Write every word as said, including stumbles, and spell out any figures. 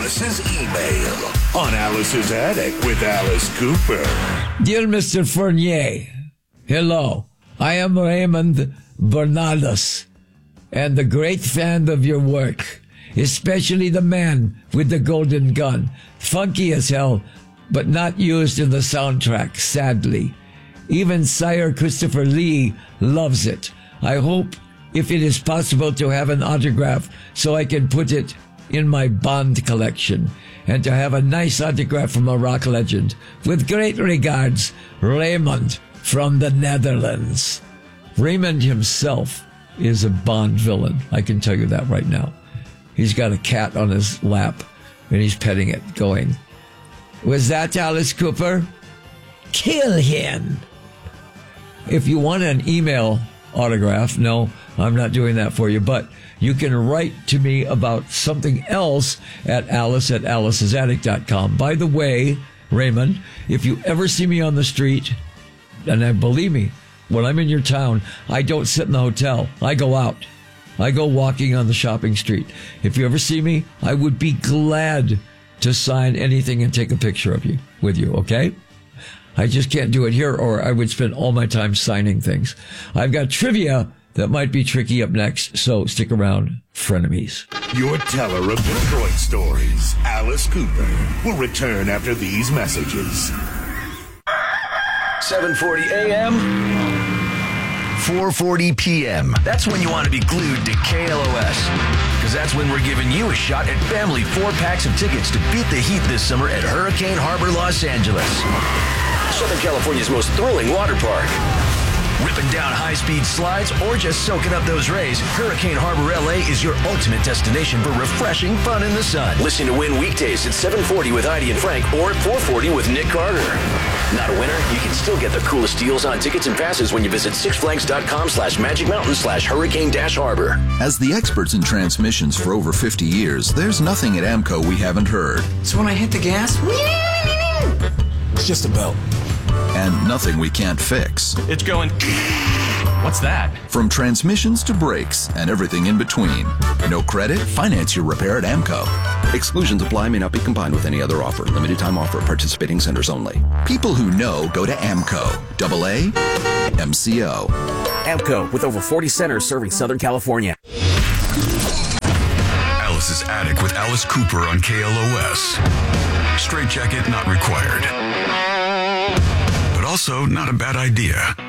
Alice's email on Alice's Attic with Alice Cooper. Dear Mister Fournier, hello. I am Raymond Bernardus, and a great fan of your work, especially the man with the golden gun. Funky as hell, but not used in the soundtrack, sadly. Even Sire Christopher Lee loves it. I hope, if it is possible, to have an autograph so I can put it in my Bond collection, and to have a nice autograph from a rock legend. With great regards, Raymond from the Netherlands. Raymond himself is a Bond villain. I can tell you that right now. He's got a cat on his lap, and he's petting it, going, "Was that Alice Cooper? Kill him." If you want an email autograph, no, I'm not doing that for you, but you can write to me about something else at alice at alice's attic dot com. By the way, Raymond, if you ever see me on the street, and I, believe me, when I'm in your town, I don't sit in the hotel. I go out. I go walking on the shopping street. If you ever see me, I would be glad to sign anything and take a picture of you, with you, okay? I just can't do it here, or I would spend all my time signing things. I've got trivia that might be tricky up next, so stick around, frenemies. Your teller of Detroit stories, Alice Cooper, will return after these messages. seven forty a.m., four forty p.m. That's when you want to be glued to K L O S, because that's when we're giving you a shot at family four packs of tickets to beat the heat this summer at Hurricane Harbor, Los Angeles. Southern California's most thrilling water park. Ripping down high-speed slides or just soaking up those rays, Hurricane Harbor L A is your ultimate destination for refreshing fun in the sun. Listen to Win weekdays at seven forty with Heidi and Frank or at four forty with Nick Carter. Not a winner? You can still get the coolest deals on tickets and passes when you visit sixflags.com slash magic mountain slash hurricane dash harbor. As the experts in transmissions for over fifty years, there's nothing at AMCO we haven't heard. So when I hit the gas, it's just a belt. And nothing we can't fix. It's going... What's that? From transmissions to brakes and everything in between. No credit? Finance your repair at AMCO. Exclusions apply, may not be combined with any other offer. Limited time offer. Participating centers only. People who know go to AMCO. Double A M C O. AMCO, with over forty centers serving Southern California. Alice's Attic with Alice Cooper on K L O S. Straight jacket not required. But also not a bad idea.